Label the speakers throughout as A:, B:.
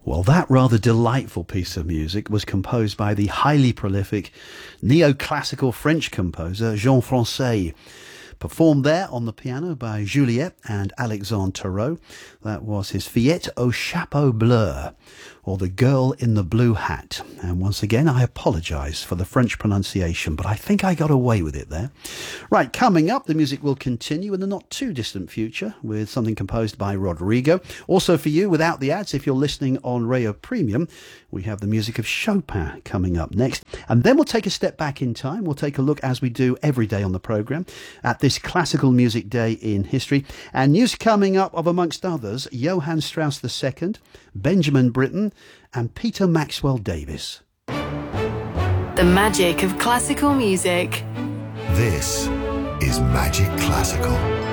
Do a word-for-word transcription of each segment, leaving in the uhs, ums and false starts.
A: Well, that rather delightful piece of music was composed by the highly prolific neoclassical French composer Jean Francais. Performed there on the piano by Juliette and Alexandre Tarot. That was his Fillette au Chapeau Bleu, or The Girl in the Blue Hat. And once again, I apologise for the French pronunciation, but I think I got away with it there. Right, coming up, the music will continue in the not too distant future with something composed by Rodrigo. Also for you, without the ads, if you're listening on Radio Premium, we have the music of Chopin coming up next. And then we'll take a step back in time. We'll take a look, as we do every day on the programme, at this classical music day in history. And news coming up of, amongst others, Johann Strauss the Second, Benjamin Britten, and Peter Maxwell Davies.
B: The magic of classical music.
C: This is Magic Classical.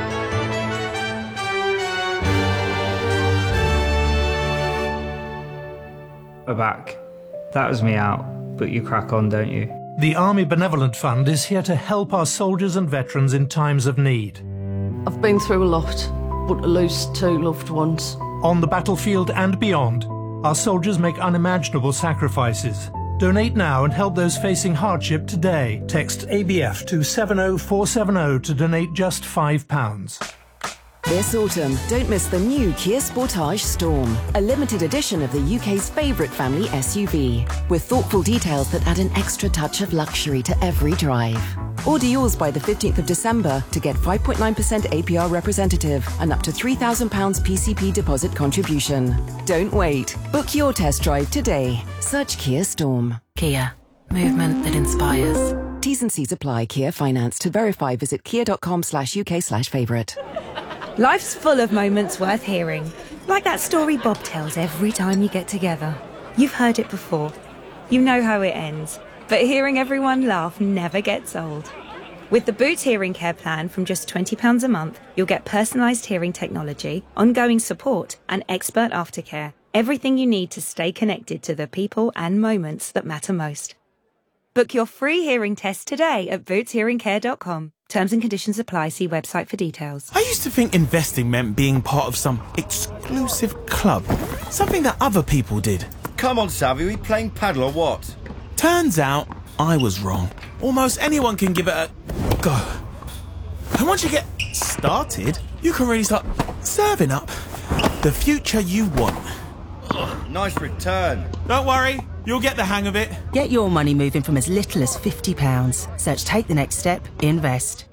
D: We're back. That was me out, but you crack on, don't you?
E: The Army Benevolent Fund is here to help our soldiers and veterans in times of need.
F: I've been through a lot, but to lose two loved ones.
E: On the battlefield and beyond, our soldiers make unimaginable sacrifices. Donate now and help those facing hardship today. Text A B F to seven oh four seven oh to donate just five pounds.
G: This autumn, don't miss the new Kia Sportage Storm, a limited edition of the U K's favourite family S U V, with thoughtful details that add an extra touch of luxury to every drive. Order yours by the fifteenth of December to get five point nine percent A P R representative and up to three thousand pounds P C P deposit contribution. Don't wait. Book your test drive today. Search Kia Storm.
B: Kia. Movement that inspires.
G: T's and C's apply. Kia Finance. To verify, visit kia.com slash UK slash favourite.
H: Life's full of moments worth hearing. Like that story Bob tells every time you get together. You've heard it before. You know how it ends. But hearing everyone laugh never gets old. With the Boots Hearing Care plan from just twenty pounds a month, you'll get personalised hearing technology, ongoing support and expert aftercare. Everything you need to stay connected to the people and moments that matter most. Book your free hearing test today at boots hearing care dot com. Terms and conditions apply. See website for details.
I: I used to think investing meant being part of some exclusive club. Something that other people did.
J: Come on, Savvy, we playing paddle or what?
I: Turns out, I was wrong. Almost anyone can give it a go. And once you get started, you can really start serving up the future you want.
J: Oh, nice return.
I: Don't worry, you'll get the hang of it.
K: Get your money moving from as little as fifty pounds. Search Take the Next Step, Invest.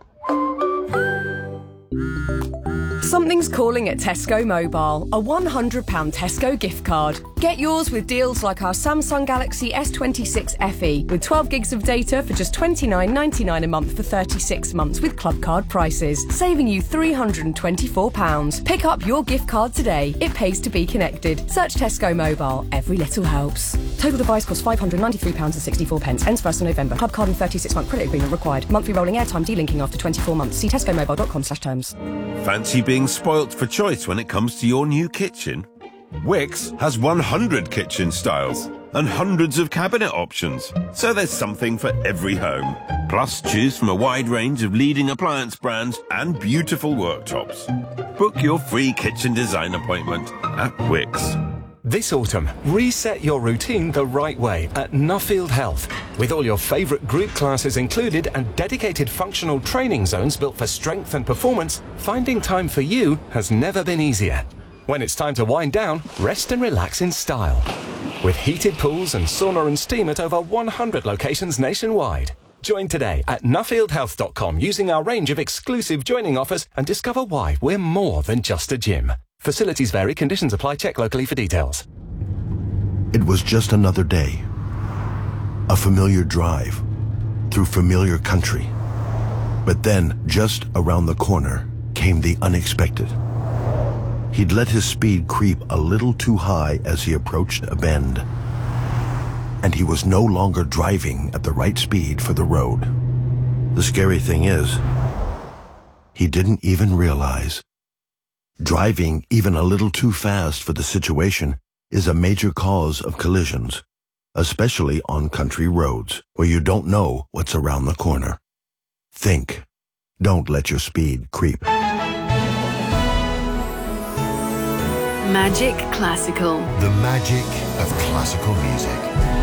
L: Something's calling at Tesco Mobile. A one hundred pounds Tesco gift card. Get yours with deals like our Samsung Galaxy S twenty-six F E with twelve gigs of data for just twenty-nine ninety-nine a month for thirty-six months with club card prices, saving you three hundred twenty-four pounds. Pick up your gift card today. It pays to be connected. Search Tesco Mobile. Every little helps. Total device costs five hundred ninety-three pounds sixty-four. Ends first of November. Club card and thirty-six month credit agreement required. Monthly rolling airtime delinking after twenty-four months. See tesco mobile dot com slash terms.
M: Fancy being spoilt for choice when it comes to your new kitchen? Wickes has one hundred kitchen styles and hundreds of cabinet options, so there's something for every home. Plus, choose from a wide range of leading appliance brands and beautiful worktops. Book your free kitchen design appointment at Wickes.
N: This autumn, reset your routine the right way at Nuffield Health. With all your favourite group classes included and dedicated functional training zones built for strength and performance, finding time for you has never been easier. When it's time to wind down, rest and relax in style. With heated pools and sauna and steam at over one hundred locations nationwide. Join today at nuffield health dot com using our range of exclusive joining offers and discover why we're more than just a gym. Facilities vary, conditions apply, check locally for details.
C: It was just another day. A familiar drive through familiar country. But then, just around the corner, came the unexpected. He'd let his speed creep a little too high as he approached a bend. And he was no longer driving at the right speed for the road. The scary thing is, he didn't even realize. Driving even a little too fast for the situation is a major cause of collisions, especially on country roads where you don't know what's around the corner. Think. Don't let your speed creep.
B: Magic Classical.
C: The magic of classical music.